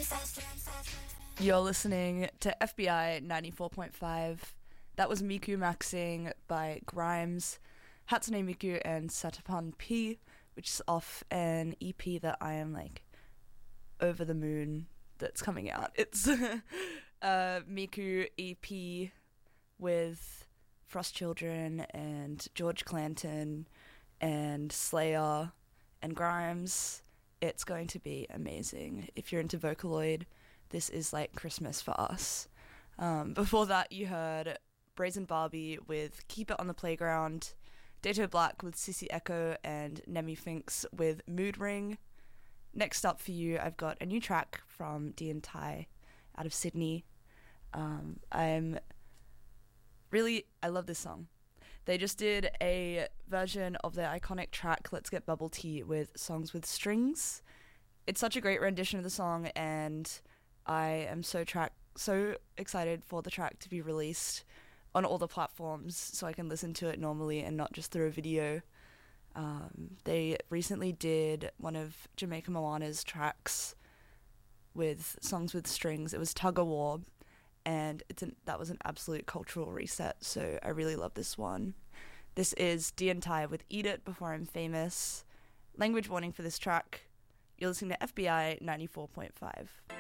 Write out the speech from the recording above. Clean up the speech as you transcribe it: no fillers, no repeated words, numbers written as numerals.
You're listening to FBI 94.5. That was Miku Maxing by Grimes, Hatsune Miku and Satapan P, which is off an EP that I am like over the moon that's coming out. It's Miku EP with Frost Children and George Clanton and Slayer and Grimes. It's going to be amazing. If you're into Vocaloid, this is like Christmas for us. Before that, you heard Brazen Barbie with Keep It on the Playground, Dato Black with Sissy Echo, and Nemi Finks with Mood Ring. Next up for you, I've got a new track from Dean Tai out of Sydney. I love this song. They just did a version of their iconic track Let's Get Bubble Tea with Songs with Strings. It's such a great rendition of the song, and I am so excited for the track to be released on all the platforms so I can listen to it normally and not just through a video. They recently did one of Jamaica Moana's tracks with Songs with Strings. It was Tug of War, and that was an absolute cultural reset, so I really love this one. This is Dean Tai with Eat It Before I'm Famous. Language warning for this track. You're listening to FBI 94.5.